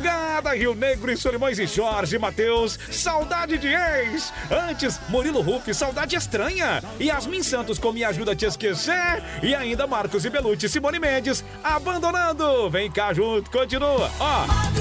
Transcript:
madrugada, Rio Negro e Solimões e Jorge Mateus, saudade de ex. Antes, Murilo Ruff, saudade estranha. Yasmin Santos com Me Ajuda a Te Esquecer. E ainda Marcos e Belucci, Simone Mendes, abandonando. Vem cá junto, continua. Ó.